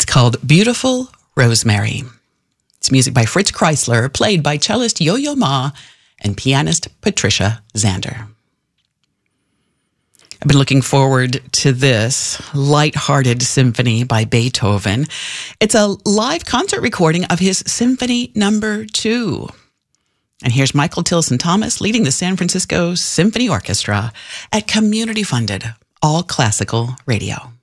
called Beautiful Rosemary. It's music by Fritz Kreisler, played by cellist Yo-Yo Ma and pianist Patricia Zander. I've been looking forward to this light-hearted symphony by Beethoven. It's a live concert recording of his Symphony No. 2. And here's Michael Tilson Thomas leading the San Francisco Symphony Orchestra at community-funded, all-classical radio.